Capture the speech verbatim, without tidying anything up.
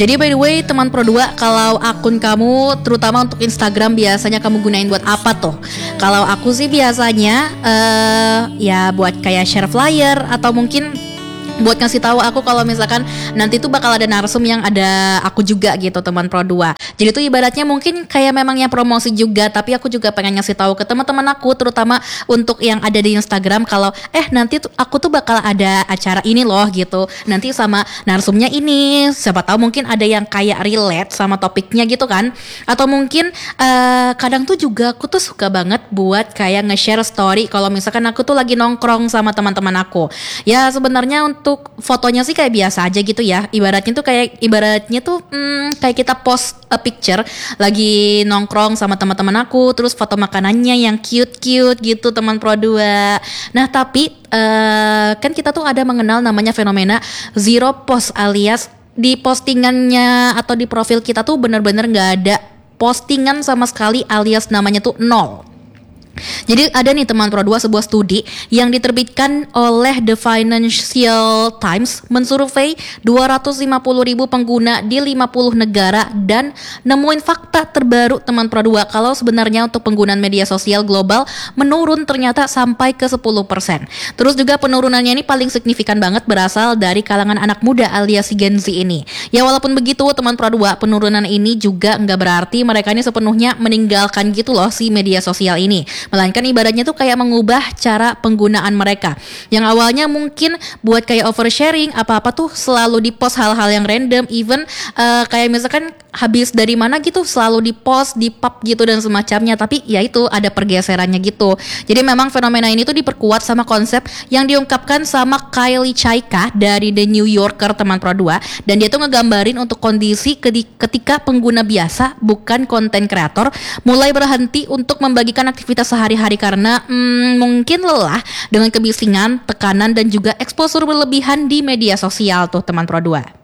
Jadi by the way teman Pro dua, kalau akun kamu terutama untuk Instagram biasanya kamu gunain buat apa tuh? Kalau aku sih biasanya uh, ya buat kayak share flyer atau mungkin buat ngasih tahu aku kalau misalkan nanti tuh bakal ada narsum yang ada aku juga gitu teman Pro dua. Jadi tuh ibaratnya mungkin kayak memang yang promosi juga, tapi aku juga pengen ngasih tahu ke teman-teman aku terutama untuk yang ada di Instagram kalau eh nanti tuh aku tuh bakal ada acara ini loh gitu. Nanti sama narsumnya ini, siapa tahu mungkin ada yang kayak relate sama topiknya gitu kan. Atau mungkin uh, kadang tuh juga aku tuh suka banget buat kayak nge-share story kalau misalkan aku tuh lagi nongkrong sama teman-teman aku. Ya sebenarnya untuk fotonya sih kayak biasa aja gitu ya. Ibaratnya tuh kayak ibaratnya tuh hmm, kayak kita post a picture lagi nongkrong sama teman-teman aku, terus foto makanannya yang cute-cute gitu teman Pro dua. Nah, tapi uh, kan kita tuh ada mengenal namanya fenomena zero post, alias di postingannya atau di profil kita tuh benar-benar nggak ada postingan sama sekali, alias namanya tuh nol. Jadi ada nih teman Pro dua sebuah studi yang diterbitkan oleh The Financial Times mensurvei dua ratus lima puluh ribu pengguna di lima puluh negara dan nemuin fakta terbaru teman Pro dua kalau sebenarnya untuk penggunaan media sosial global menurun ternyata sampai ke sepuluh persen. Terus juga penurunannya ini paling signifikan banget berasal dari kalangan anak muda alias Gen Z ini. Ya walaupun begitu teman Pro dua, penurunan ini juga nggak berarti mereka ini sepenuhnya meninggalkan gitu loh si media sosial ini. Melainkan ibaratnya tuh kayak mengubah cara penggunaan mereka. Yang awalnya mungkin buat kayak oversharing, apa-apa tuh selalu di-post hal-hal yang random, even uh, kayak misalkan habis dari mana gitu selalu di-post, di-pub gitu dan semacamnya. Tapi ya itu ada pergeserannya gitu. Jadi memang fenomena ini tuh diperkuat sama konsep yang diungkapkan sama Kylie Chaika dari The New Yorker teman Pro dua, dan dia tuh ngegambarin untuk kondisi ketika pengguna biasa bukan konten kreator mulai berhenti untuk membagikan aktivitas sehari-hari karena hmm, mungkin lelah dengan kebisingan, tekanan dan juga eksposur berlebihan di media sosial tuh teman Pro dua.